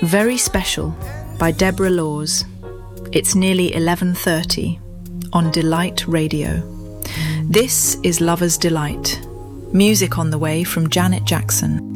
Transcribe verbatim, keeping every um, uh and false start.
Very Special by Deborah Laws. It's nearly eleven thirty on Delight Radio. This is Lover's Delight. Music on the way from Janet Jackson.